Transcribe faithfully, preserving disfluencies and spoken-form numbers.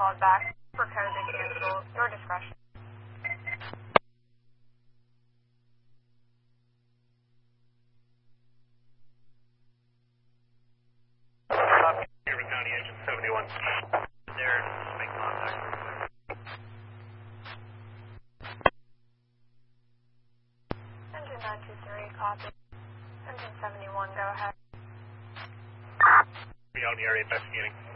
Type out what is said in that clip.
called back. For code to cancel. Your discretion. Beaver County Engine seventy-one. There, just make contact. Engine nine two three, copy. Engine seventy-one, go ahead. Be out in the area investigating.